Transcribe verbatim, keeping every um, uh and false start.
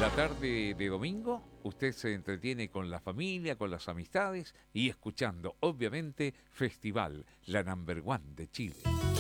La tarde de domingo, usted se entretiene con la familia, con las amistades y escuchando, obviamente, Festival, la number one de Chile.